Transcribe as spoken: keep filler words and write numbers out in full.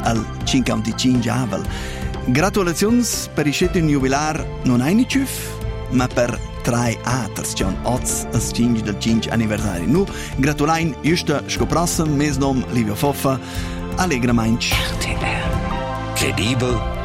al cinquantacinque avel. Gratulazions per i scettin jubilar non hai ni ciuf, ma per trai alters, John Oz, as cinque del cinque anniversari. Nu, gratulain justa scoprossem, mes nom Livio Foffa, allegramainch. R T L. Credibel,